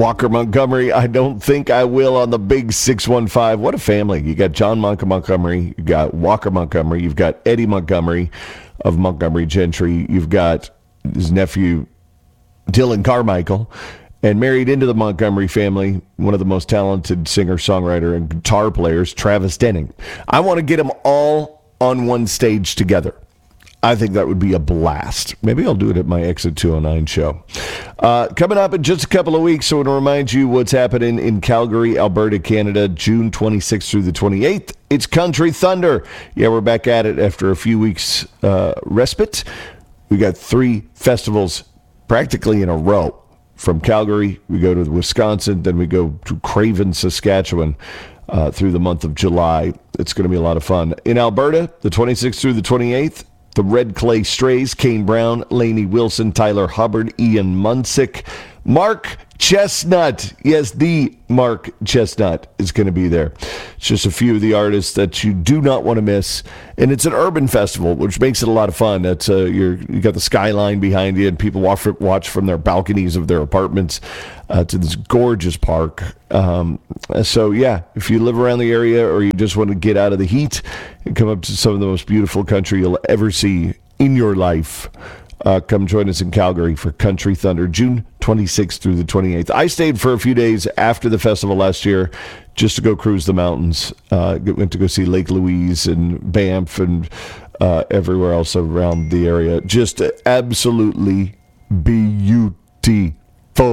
Walker Montgomery, I don't think I will on the big 615. What a family. You got John Montgomery, you got Walker Montgomery, you've got Eddie Montgomery of Montgomery Gentry, you've got his nephew Dylan Carmichael, and married into the Montgomery family, one of the most talented singer-songwriter and guitar players, Travis Denning. I want to get them all on one stage together. I think that would be a blast. Maybe I'll do it at my Exit 209 show. Coming up in just a couple of weeks, I want to remind you what's happening in Calgary, Alberta, Canada, June 26th through the 28th. It's Country Thunder. Yeah, we're back at it after a few weeks respite. We got 3 festivals practically in a row. From Calgary, we go to Wisconsin, then we go to Craven, Saskatchewan through the month of July. It's going to be a lot of fun. In Alberta, the 26th through the 28th, the Red Clay Strays, Kane Brown, Lainey Wilson, Tyler Hubbard, Ian Munsick, Mark Chestnut. Yes, the Mark Chestnut is going to be there. It's just a few of the artists that you do not want to miss. And it's an urban festival, which makes it a lot of fun. That's you got the skyline behind you, and people watch from their balconies of their apartments to this gorgeous park. So, yeah, if you live around the area or you just want to get out of the heat and come up to some of the most beautiful country you'll ever see in your life, come join us in Calgary for Country Thunder, June 26th through the 28th. I stayed for a few days after the festival last year just to go cruise the mountains. Went to go see Lake Louise and Banff and everywhere else around the area. Just absolutely beautiful.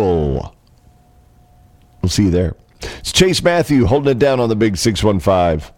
We'll see you there. It's Chase Matthew holding it down on the big 615.